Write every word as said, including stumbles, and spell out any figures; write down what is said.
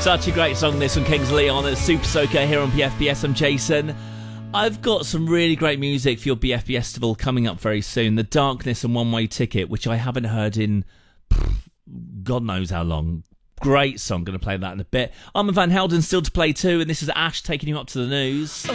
Such a great song, this one, Kings of Leon at Super Soaker here on B F B S. I'm Jason. I've got some really great music for your B F B Festival coming up very soon. The Darkness and One Way Ticket, which I haven't heard in God knows how long. Great song, going to play that in a bit. Armand Van Helden still to play too, and this is Ash taking you up to the news.